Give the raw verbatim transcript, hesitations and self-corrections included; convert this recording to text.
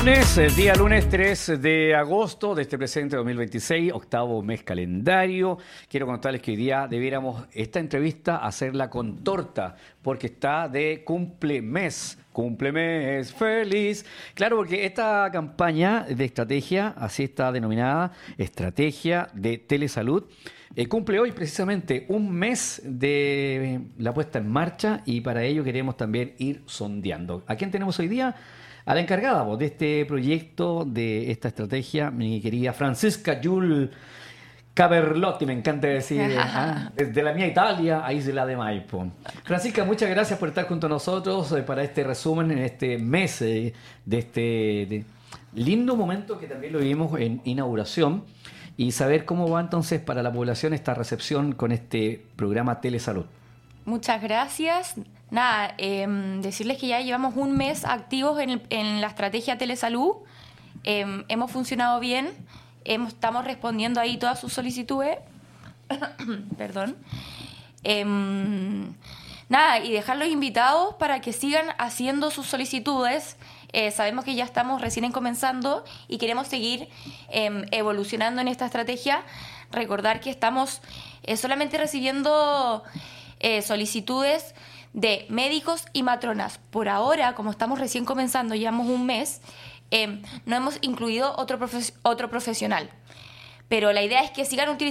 lunes, eh, día lunes tres de agosto de este presente dos mil veintiséis, octavo mes calendario. Quiero contarles que hoy día debiéramos esta entrevista hacerla con torta, porque está de cumplemes. Cumplemes feliz. Claro, porque esta campaña de estrategia, así está denominada, Estrategia de Telesalud, eh, cumple hoy precisamente un mes de la puesta en marcha y para ello queremos también ir sondeando. ¿A quién tenemos hoy día? A la encargada vos, de este proyecto, de esta estrategia, mi querida Francisca Yul Caberlotti, me encanta decir, ¿ah? Desde la mía Italia a Isla de Maipo. Francisca, muchas gracias por estar junto a nosotros eh, para este resumen en este mes eh, de este de lindo momento que también lo vivimos en inauguración y saber cómo va entonces para la población esta recepción con este programa Telesalud. Muchas gracias. Nada, eh, decirles que ya llevamos un mes activos en, el, en la estrategia Telesalud. Eh, hemos funcionado bien. Hemos, estamos respondiendo ahí todas sus solicitudes. Perdón. Eh, nada, y dejarlos invitados para que sigan haciendo sus solicitudes. Eh, sabemos que ya estamos recién comenzando y queremos seguir eh, evolucionando en esta estrategia. Recordar que estamos eh, solamente recibiendo eh, solicitudes de médicos y matronas. Por ahora, como estamos recién comenzando, llevamos un mes, eh, no hemos incluido otro, profe- otro profesional. Pero la idea es que sigan utilizando